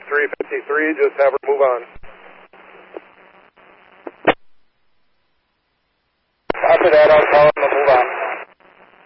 353, just have her move on. After that, I'll call him